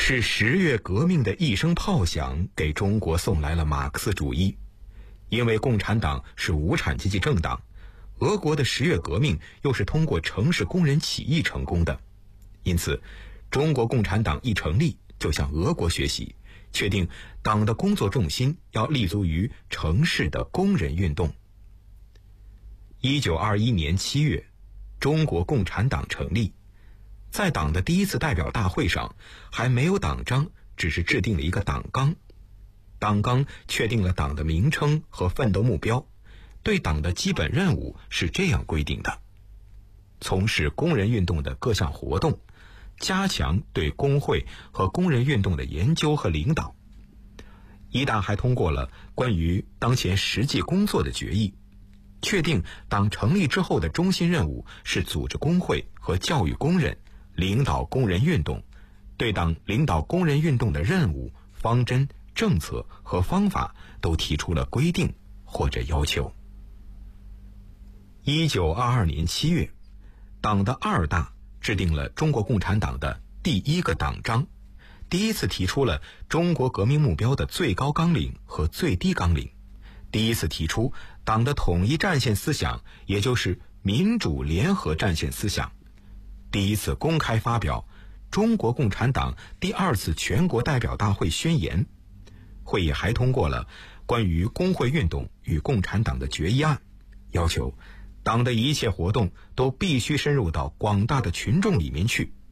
是10月革命的一声炮响，给中国送来了马克思主义。因为共产党是无产阶级政党，俄国的10月革命又是通过城市工人起义成功的，因此中国共产党一成立就向俄国学习，确定党的工作重心要立足于城市的工人运动。1921年7月，中国共产党成立。在党的第一次代表大会上，还没有党章，只是制定了一个党纲。党纲确定了党的名称和奋斗目标，对党的基本任务是这样规定的：从事工人运动的各项活动，加强对工会和工人运动的研究和领导。一党还通过了关于当前实际工作的决议，确定党成立之后的中心任务是组织工会和教育工人，领导工人运动，对党领导工人运动的任务、方针、政策和方法都提出了规定或者要求。1922年7月，党的2大制定了中国共产党的第一个党章，第一次提出了中国革命目标的最高纲领和最低纲领，第一次提出党的统一战线思想，也就是民主联合战线思想，第一次公开发表中国共产党第2次全国代表大会宣言。会议还通过了关于工会运动与共产党的决议案，要求党的一切活动都必须深入到广大的群众里面去，